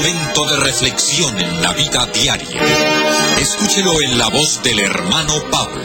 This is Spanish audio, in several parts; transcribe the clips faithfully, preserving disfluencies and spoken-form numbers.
Momento de reflexión en la vida diaria. Escúchelo en la voz del hermano Pablo.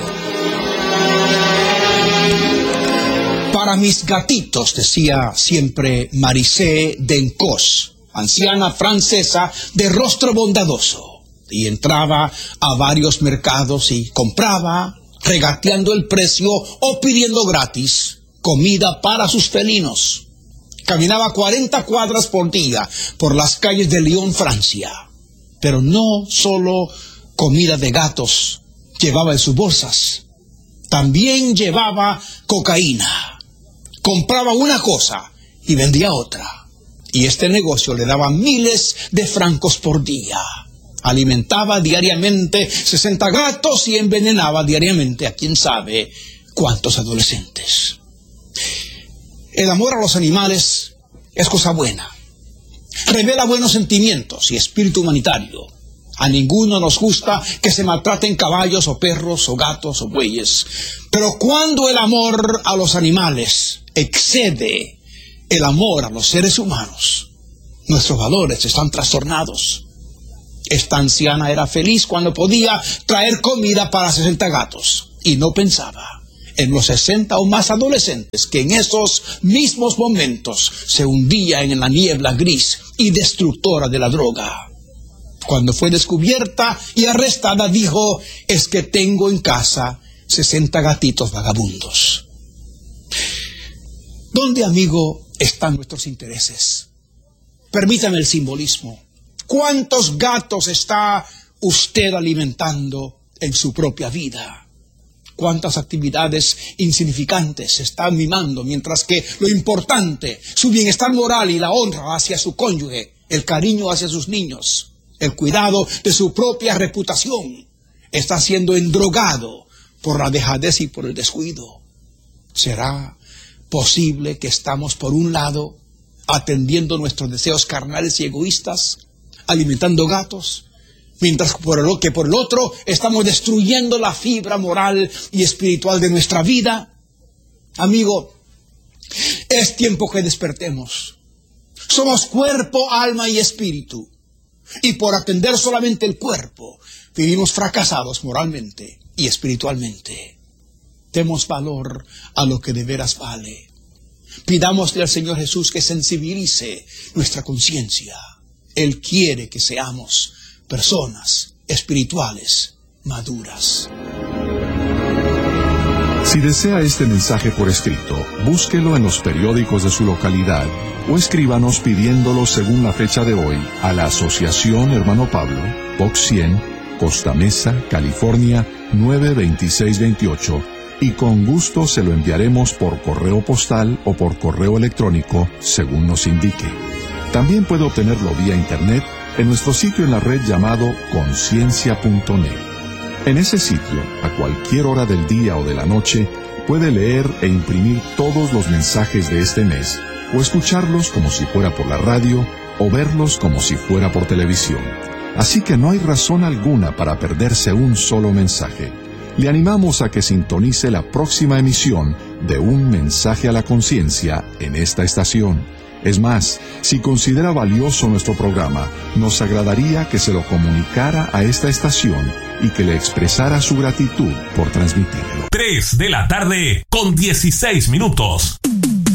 Para mis gatitos, decía siempre Marisé Dencos, anciana francesa de rostro bondadoso, y entraba a varios mercados y compraba, regateando el precio o pidiendo gratis, comida para sus felinos. Caminaba cuarenta cuadras por día por las calles de Lyon, Francia. Pero no solo comida de gatos llevaba en sus bolsas. También llevaba cocaína. Compraba una cosa y vendía otra. Y este negocio le daba miles de francos por día. Alimentaba diariamente sesenta gatos y envenenaba diariamente a quién sabe cuántos adolescentes. El amor a los animales es cosa buena. Revela buenos sentimientos y espíritu humanitario. A ninguno nos gusta que se maltraten caballos o perros o gatos o bueyes. Pero cuando el amor a los animales excede el amor a los seres humanos, nuestros valores están trastornados. Esta anciana era feliz cuando podía traer comida para sesenta gatos y no pensaba en los sesenta o más adolescentes que en esos mismos momentos se hundían en la niebla gris y destructora de la droga. Cuando fue descubierta y arrestada, dijo: es que tengo en casa sesenta gatitos vagabundos. ¿Dónde, amigo, están nuestros intereses? Permítame el simbolismo. ¿Cuántos gatos está usted alimentando en su propia vida? ¿Cuántas actividades insignificantes se están mimando, mientras que lo importante, su bienestar moral y la honra hacia su cónyuge, el cariño hacia sus niños, el cuidado de su propia reputación, está siendo endrogado por la dejadez y por el descuido? ¿Será posible que estamos, por un lado, atendiendo nuestros deseos carnales y egoístas, alimentando gatos, mientras por el, que por el otro estamos destruyendo la fibra moral y espiritual de nuestra vida? Amigo, es tiempo que despertemos. Somos cuerpo, alma y espíritu. Y por atender solamente el cuerpo, vivimos fracasados moralmente y espiritualmente. Demos valor a lo que de veras vale. Pidámosle al Señor Jesús que sensibilice nuestra conciencia. Él quiere que seamos personas espirituales maduras. Si desea este mensaje por escrito, búsquelo en los periódicos de su localidad o escríbanos pidiéndolo según la fecha de hoy a la Asociación Hermano Pablo, Box cien, Costa Mesa, California nueve veintiséis veintiocho, y con gusto se lo enviaremos por correo postal o por correo electrónico según nos indique. También puede obtenerlo vía internet en nuestro sitio en la red llamado conciencia punto net. En ese sitio, a cualquier hora del día o de la noche, puede leer e imprimir todos los mensajes de este mes, o escucharlos como si fuera por la radio, o verlos como si fuera por televisión. Así que no hay razón alguna para perderse un solo mensaje. Le animamos a que sintonice la próxima emisión de Un Mensaje a la Conciencia en esta estación. Es más, si considera valioso nuestro programa, nos agradaría que se lo comunicara a esta estación y que le expresara su gratitud por transmitirlo. tres de la tarde con dieciséis minutos.